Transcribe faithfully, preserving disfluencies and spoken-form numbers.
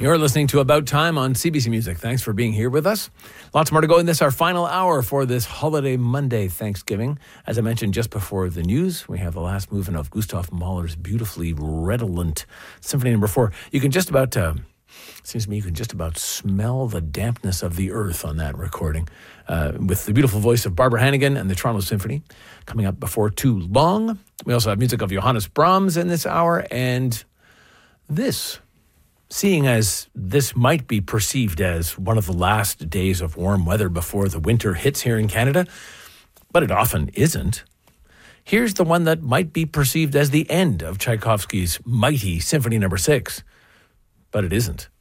You're listening to About Time on C B C Music. Thanks for being here with us. Lots more to go in this, our final hour for this holiday Monday, Thanksgiving. As I mentioned just before the news, we have the last movement of Gustav Mahler's beautifully redolent Symphony Number Four. You can just about, uh, seems to me, you can just about smell the dampness of the earth on that recording. Uh, with the beautiful voice of Barbara Hannigan and the Toronto Symphony coming up before too long. We also have music of Johannes Brahms in this hour, and this. Seeing as this might be perceived as one of the last days of warm weather before the winter hits here in Canada, but it often isn't, here's the one that might be perceived as the end of Tchaikovsky's mighty Symphony Number Six, but it isn't.